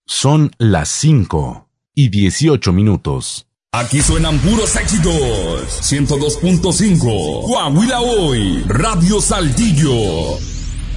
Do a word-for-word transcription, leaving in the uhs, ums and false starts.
Son las cinco y dieciocho minutos. Aquí suenan puros éxitos. ciento dos punto cinco. Coahuila Hoy. Radio Saltillo.